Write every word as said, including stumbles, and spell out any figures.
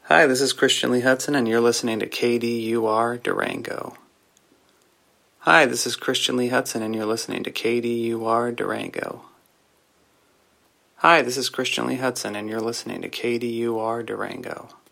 Hi, this is Christian Lee Hudson, and you're listening to K D U R Durango. Hi, this is Christian Lee Hudson, and you're listening to K D U R Durango. Hi, this is Christian Lee Hudson, and you're listening to K D U R Durango.